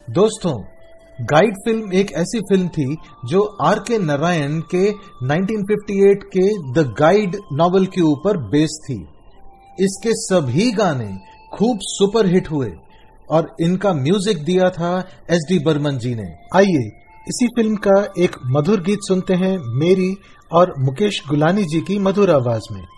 दोस्तों, guide film एक ऐसी फिल्म थी जो आर के नारायण के 1958 के द गाइड नॉवल के ऊपर बेस्ड थी। इसके सभी गाने खूब सुपरहिट हुए और इनका म्यूजिक दिया था एस.डी. बर्मन जी ने। आइए इसी फिल्म का एक मधुर गीत सुनते हैं मेरी और मुकेश गुलानी जी की मधुर आवाज में।